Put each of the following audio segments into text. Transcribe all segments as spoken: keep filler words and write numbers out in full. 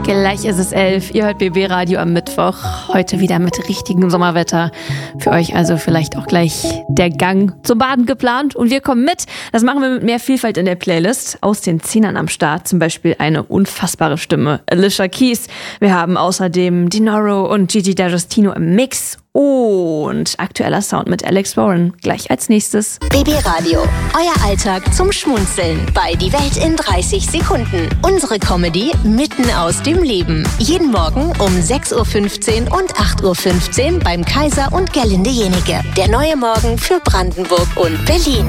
Gleich ist es elf. Ihr hört B B Radio am Mittwoch. Heute wieder mit richtigem Sommerwetter. Für euch also vielleicht auch gleich der Gang zum Baden geplant. Und wir kommen mit. Das machen wir mit mehr Vielfalt in der Playlist. Aus den Zehnern am Start. Zum Beispiel eine unfassbare Stimme. Alicia Keys. Wir haben außerdem Dinoro und Gigi D'Agostino im Mix. Und aktueller Sound mit Alex Warren. Gleich als nächstes. B B Radio. Euer Alltag zum Schmunzeln. Bei Die Welt in dreißig Sekunden. Unsere Comedy mitten aus dem Leben. Jeden Morgen um sechs Uhr fünfzehn und acht Uhr fünfzehn beim Kaiser und Gerlinde Jenike. Der neue Morgen für Brandenburg und Berlin.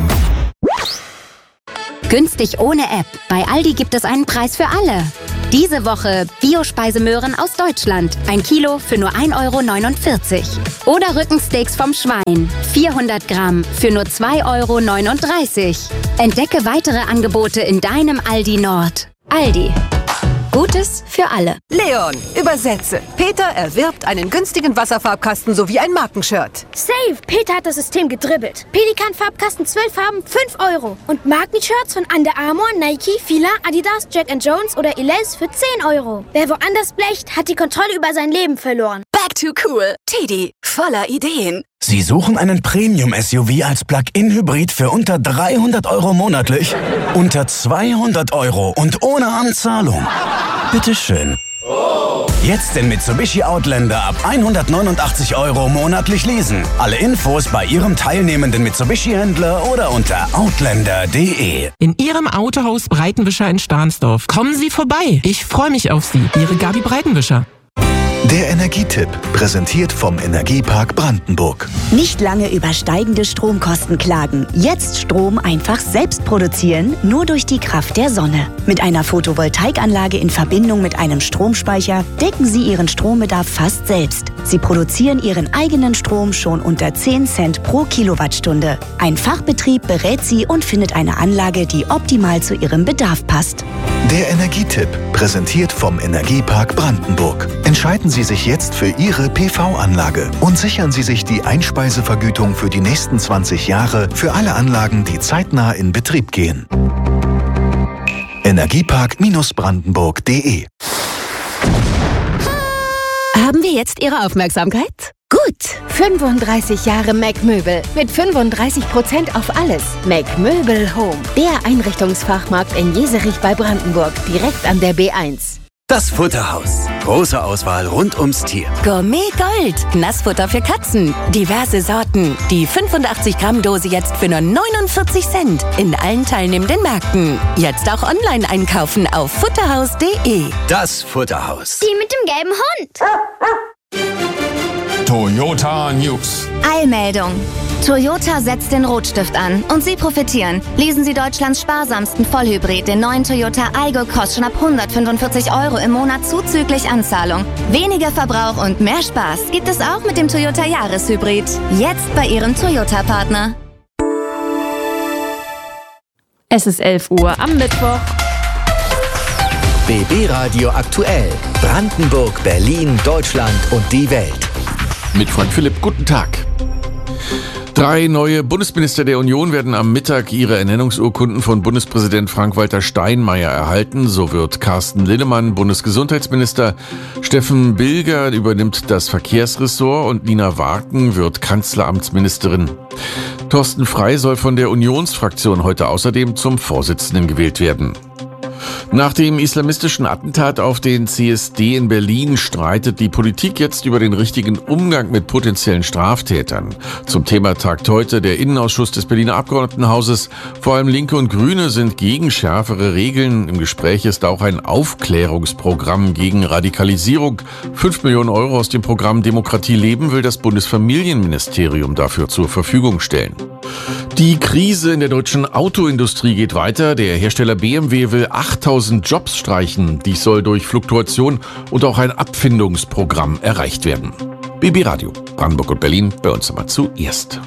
Günstig ohne App. Bei Aldi gibt es einen Preis für alle. Diese Woche Bio-Speisemöhren aus Deutschland. Ein Kilo für nur ein Euro neunundvierzig. Oder Rückensteaks vom Schwein. vierhundert Gramm für nur zwei Euro neununddreißig. Entdecke weitere Angebote in deinem Aldi Nord. Aldi. Gutes für alle. Leon, übersetze. Peter erwirbt einen günstigen Wasserfarbkasten sowie ein Markenshirt. Save! Peter hat das System gedribbelt. Pelikan-Farbkasten zwölf Farben, fünf Euro. Und Markenshirts von Under Armour, Nike, Fila, Adidas, Jack and Jones oder Elize für zehn Euro. Wer woanders blecht, hat die Kontrolle über sein Leben verloren. Back to cool. Teddy, voller Ideen. Sie suchen einen Premium-S U V als Plug-in-Hybrid für unter dreihundert Euro monatlich? Unter zweihundert Euro und ohne Anzahlung? Bitteschön. Jetzt den Mitsubishi Outlander ab hundertneunundachtzig Euro monatlich leasen. Alle Infos bei Ihrem teilnehmenden Mitsubishi-Händler oder unter outlander punkt de. In Ihrem Autohaus Breitenwischer in Stahnsdorf. Kommen Sie vorbei. Ich freue mich auf Sie. Ihre Gabi Breitenwischer. Der Energietipp, präsentiert vom Energiepark Brandenburg. Nicht lange über steigende Stromkosten klagen. Jetzt Strom einfach selbst produzieren, nur durch die Kraft der Sonne. Mit einer Photovoltaikanlage in Verbindung mit einem Stromspeicher decken Sie Ihren Strombedarf fast selbst. Sie produzieren Ihren eigenen Strom schon unter zehn Cent pro Kilowattstunde. Ein Fachbetrieb berät Sie und findet eine Anlage, die optimal zu Ihrem Bedarf passt. Der Energietipp, präsentiert vom Energiepark Brandenburg. Entscheiden Sie sich jetzt für Ihre P V-Anlage und sichern Sie sich die Einspeisevergütung für die nächsten zwanzig Jahre für alle Anlagen, die zeitnah in Betrieb gehen. Energiepark Brandenburg punkt de. Haben wir jetzt Ihre Aufmerksamkeit? Gut. fünfunddreißig Jahre Mac Möbel mit fünfunddreißig Prozent auf alles. Mac Möbel Home. Der Einrichtungsfachmarkt in Jeserich bei Brandenburg. Direkt an der B eins. Das Futterhaus. Große Auswahl rund ums Tier. Gourmet Gold. Nassfutter für Katzen. Diverse Sorten. Die fünfundachtzig Gramm Dose jetzt für nur neunundvierzig Cent. In allen teilnehmenden Märkten. Jetzt auch online einkaufen auf futterhaus punkt de. Das Futterhaus. Die mit dem gelben Hund. Toyota News. Eilmeldung. Toyota setzt den Rotstift an und Sie profitieren. Lesen Sie Deutschlands sparsamsten Vollhybrid, den neuen Toyota Aygo, kostet schon ab hundertfünfundvierzig Euro im Monat zuzüglich Anzahlung. Weniger Verbrauch und mehr Spaß gibt es auch mit dem Toyota Jahreshybrid. Jetzt bei Ihrem Toyota-Partner. Es ist elf Uhr am Mittwoch. B B Radio aktuell. Brandenburg, Berlin, Deutschland und die Welt. Mit Frank Philipp, guten Tag. Drei neue Bundesminister der Union werden am Mittag ihre Ernennungsurkunden von Bundespräsident Frank-Walter Steinmeier erhalten. So wird Carsten Linnemann Bundesgesundheitsminister, Steffen Bilger übernimmt das Verkehrsressort und Nina Warken wird Kanzleramtsministerin. Thorsten Frey soll von der Unionsfraktion heute außerdem zum Vorsitzenden gewählt werden. Nach dem islamistischen Attentat auf den C S D in Berlin streitet die Politik jetzt über den richtigen Umgang mit potenziellen Straftätern. Zum Thema tagt heute der Innenausschuss des Berliner Abgeordnetenhauses. Vor allem Linke und Grüne sind gegen schärfere Regeln. Im Gespräch ist auch ein Aufklärungsprogramm gegen Radikalisierung. Fünf Millionen Euro aus dem Programm Demokratie leben will das Bundesfamilienministerium dafür zur Verfügung stellen. Die Krise in der deutschen Autoindustrie geht weiter. Der Hersteller B M W will achttausend Jobs streichen. Dies soll durch Fluktuation und auch ein Abfindungsprogramm erreicht werden. B B Radio, Brandenburg und Berlin, bei uns immer zuerst.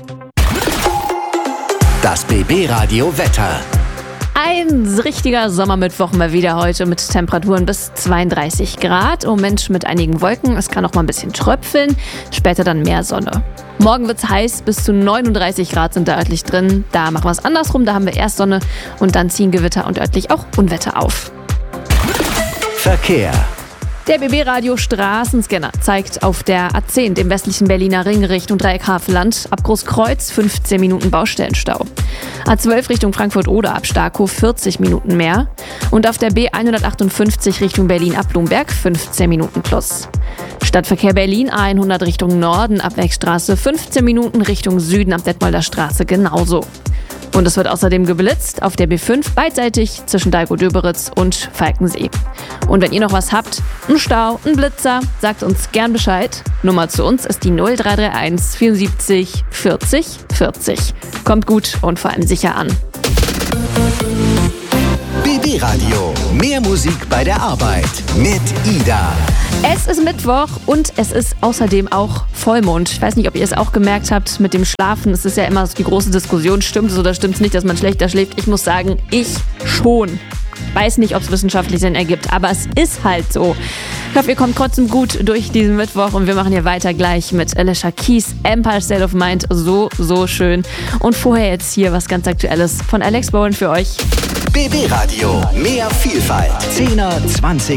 Das B B Radio Wetter. Ein richtiger Sommermittwoch mal wieder heute mit Temperaturen bis zweiunddreißig Grad. Oh Mensch, mit einigen Wolken. Es kann auch mal ein bisschen tröpfeln. Später dann mehr Sonne. Morgen wird's heiß, bis zu neununddreißig Grad sind da örtlich drin. Da machen wir es andersrum, da haben wir erst Sonne und dann ziehen Gewitter und örtlich auch Unwetter auf. Verkehr. Der B B-Radio Straßenscanner zeigt auf der A zehn, dem westlichen Berliner Ring Richtung Dreieck Havelland, ab Großkreuz fünfzehn Minuten Baustellenstau. A zwölf Richtung Frankfurt-Oder ab Starkow vierzig Minuten mehr. Und auf der B hundertachtundfünfzig Richtung Berlin ab Blumberg fünfzehn Minuten plus. Stadtverkehr Berlin A hundert Richtung Norden ab Wegstraße fünfzehn Minuten, Richtung Süden ab Detmolder Straße genauso. Und es wird außerdem geblitzt auf der B fünf beidseitig zwischen Dahlgow-Döberitz und Falkensee. Und wenn ihr noch was habt, einen Stau, einen Blitzer, sagt uns gern Bescheid. Nummer zu uns ist die null drei drei eins vierundsiebzig vierzig vierzig. Kommt gut und vor allem sicher an. B B-Radio. Mehr Musik bei der Arbeit mit Ida. Es ist Mittwoch und es ist außerdem auch Vollmond. Ich weiß nicht, ob ihr es auch gemerkt habt mit dem Schlafen. Es ist ja immer so die große Diskussion, stimmt es oder stimmt es nicht, dass man schlechter schläft. Ich muss sagen, ich schon. Weiß nicht, ob es wissenschaftlich Sinn ergibt, aber es ist halt so. Ich hoffe, ihr kommt trotzdem gut durch diesen Mittwoch und wir machen hier weiter gleich mit Alicia Keys, Empire State of Mind. So, so schön. Und vorher jetzt hier was ganz Aktuelles von Alex Bowen für euch. B B-Radio. Mehr Vielfalt. zehner, zwanziger